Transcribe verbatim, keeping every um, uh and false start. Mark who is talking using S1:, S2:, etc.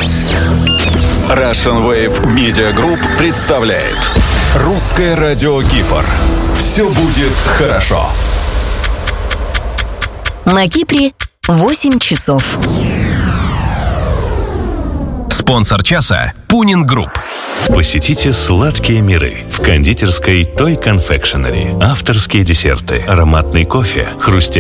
S1: Russian Wave Media Group представляет Русское радио Кипр. Все будет хорошо.
S2: На Кипре восемь часов.
S3: Спонсор часа – Пунин Групп.
S4: Посетите сладкие миры в кондитерской Той Confectionery. Авторские десерты, ароматный кофе, хрустящий